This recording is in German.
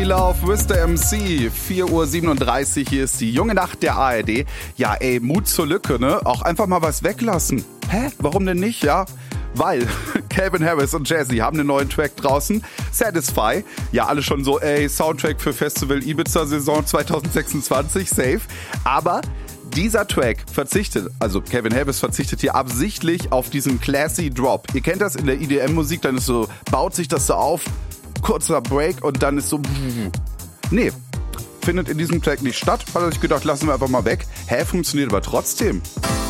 Love, Mr. MC, 4:37 Uhr, hier ist die junge Nacht der ARD. Ja, ey, Mut zur Lücke, ne? Auch einfach mal was weglassen. Hä? Warum denn nicht, ja? Weil Calvin Harris und Jazzy haben einen neuen Track draußen, Satisfy. Ja, alle schon so, ey, Soundtrack für Festival Ibiza Saison 2026, safe. Aber dieser Track verzichtet, also Calvin Harris verzichtet hier absichtlich auf diesen classy Drop. Ihr kennt das in der EDM-Musik, dann ist so, baut sich das so auf, kurzer Break und dann ist so, nee, findet in diesem Track nicht statt. Hat er sich gedacht, lassen wir einfach mal weg. Funktioniert aber trotzdem.